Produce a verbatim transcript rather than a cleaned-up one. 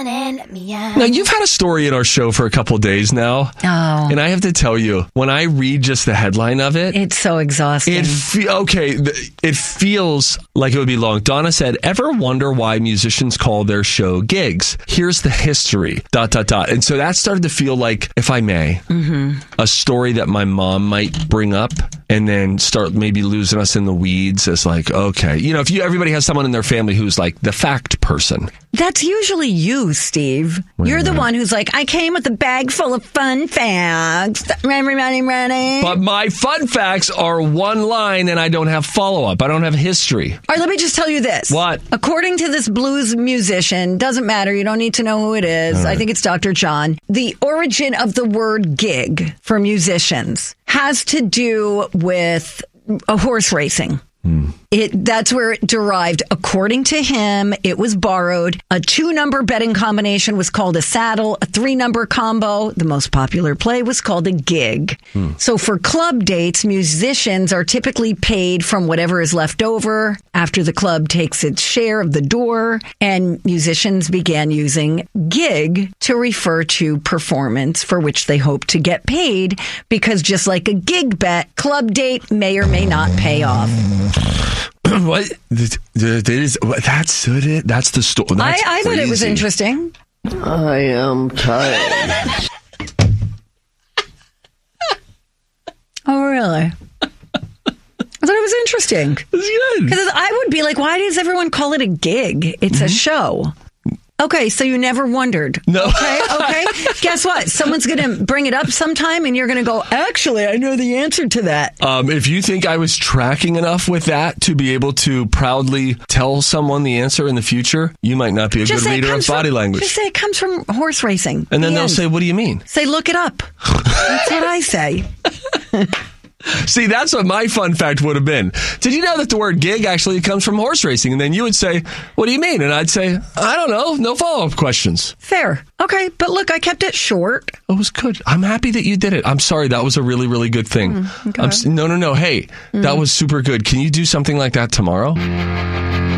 running, let me out. Now, you've had a story in our show for a couple of days now. Oh. And I have to tell you, when I read just the headline of it, It's so exhausting. it fe- okay, th- it feels like it would be long. Donna said, ever wonder why musicians call their show gigs? Here's the history, dot, dot, dot. And so that started to feel like, if I may, mm-hmm. a story that my mom might bring up and then start maybe losing us in the weeds as like, okay. You know, if you everybody has someone in their family who's like the fact person. That's usually you, Steve. Wait You're a the minute. one who's like, I came with a bag full of fun facts. Everybody ready? But my fun facts are one line and I don't have follow-up. I don't have history. All right, let me just tell you this. What? According to this blues musician, doesn't matter. You don't need to know who it is. All right. I think it's Doctor John. The origin of the word gig for musicians has to do with a horse racing. Hmm. It that's where it derived. According to him, it was borrowed. A two-number betting combination was called a saddle. A three-number combo, the most popular play, was called a gig. Hmm. So for club dates, musicians are typically paid from whatever is left over after the club takes its share of the door, and musicians began using gig to refer to performance for which they hope to get paid, because just like a gig bet, club date may or may not pay off. What? That is, that's it. That's the story. I, I thought it was interesting. I am tired. Oh, really? I thought it was interesting. It's good. Because I would be like, why does everyone call it a gig? It's a show. Okay, so you never wondered. No. Okay, okay. Guess what? Someone's going to bring it up sometime, and you're going to go, actually, I know the answer to that. Um, if you think I was tracking enough with that to be able to proudly tell someone the answer in the future, you might not be a Just good say it reader of comes body from- language. Just say it comes from horse racing. And then The they'll end. say, what do you mean? Say, look it up. That's what I say. See, that's what my fun fact would have been. Did you know that the word gig actually comes from horse racing? And then you would say, what do you mean? And I'd say, I don't know. No follow-up questions. Fair. Okay, but look, I kept it short. It was good. I'm happy that you did it. I'm sorry. That was a really, really good thing. Mm, okay. I'm, s- no, no, no. Hey, that was super good. Can you do something like that tomorrow?